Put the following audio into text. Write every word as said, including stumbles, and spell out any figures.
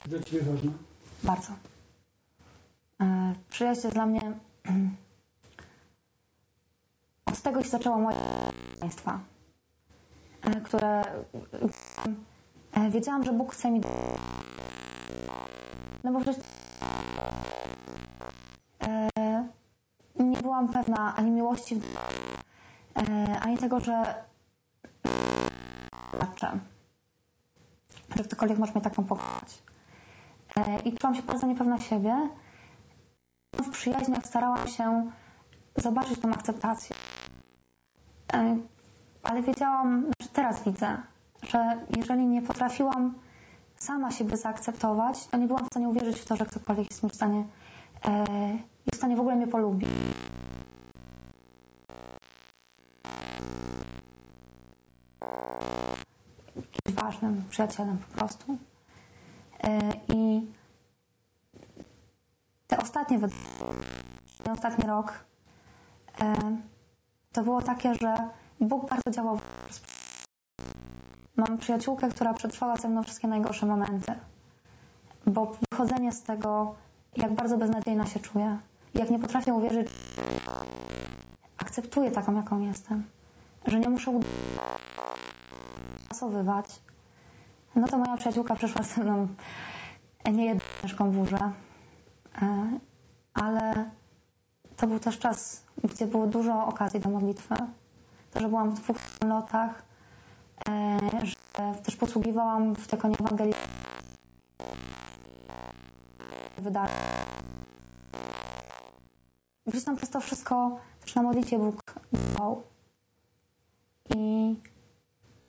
Dla Ciebie ważna? Bardzo. Przyjaźń jest dla mnie... Od tego się zaczęło moje państwa, które... Wiedziałam, że Bóg chce mi... No bo przecież... Nie byłam pewna ani miłości, ani tego, że... że ktokolwiek może mnie taką pokochać. I czułam się bardzo niepewna siebie. W przyjaźniach starałam się zobaczyć tą akceptację. Ale wiedziałam, że teraz widzę, że jeżeli nie potrafiłam sama siebie zaakceptować, to nie byłam w stanie uwierzyć w to, że ktokolwiek jest mi w stanie, jest w stanie w ogóle mnie polubić. Jakimś ważnym przyjacielem po prostu. I te ostatnie, ten ostatni rok to było takie, że Bóg bardzo działał. Mam przyjaciółkę, która przetrwała ze mną wszystkie najgorsze momenty. Bo wychodzenie z tego, jak bardzo beznadziejna się czuję, jak nie potrafię uwierzyć, akceptuję taką, jaką jestem, że nie muszę udawać, no to moja przyjaciółka przeszła ze mną nie jedną ciężką burzę. Ale to był też czas, gdzie było dużo okazji do modlitwy. To, że byłam w dwóch wspólnotach, że też posługiwałam w tej Ewangelii wydarzeń. Gdzieś tam przez to wszystko też na modlitwie Bóg dbał.